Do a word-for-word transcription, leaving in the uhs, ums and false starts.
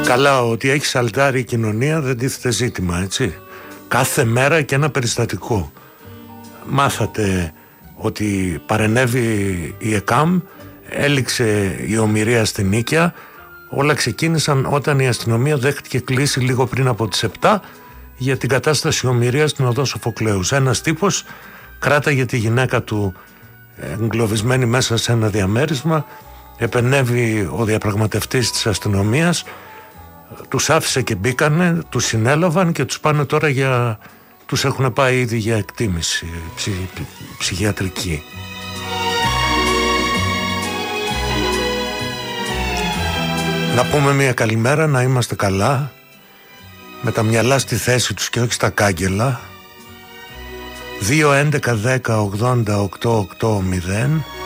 Καλά, ότι έχει σαλτάρει η κοινωνία δεν τίθεται ζήτημα, έτσι. Κάθε μέρα και ένα περιστατικό. Μάθατε ότι παρενέβη η ΕΚΑΜ, έληξε η ομηρία στην Νίκαια. Όλα ξεκίνησαν όταν η αστυνομία δέχτηκε κλήση λίγο πριν από τις επτά για την κατάσταση ομηρίας στην οδό Σοφοκλέους. Ένας τύπος κράταγε τη γυναίκα του εγκλωβισμένη μέσα σε ένα διαμέρισμα. Επενέβη ο διαπραγματευτής της αστυνομίας, τους άφησε και μπήκανε, τους συνέλαβαν και τους πάνε τώρα για... τους έχουν πάει ήδη για εκτίμηση ψυχ... ψυχιατρική. Να πούμε μια καλημέρα, να είμαστε καλά, με τα μυαλά στη θέση τους και όχι στα κάγκελα. Δύο έντεκα δέκα ογδόντα οκτώ οκτώ μηδέν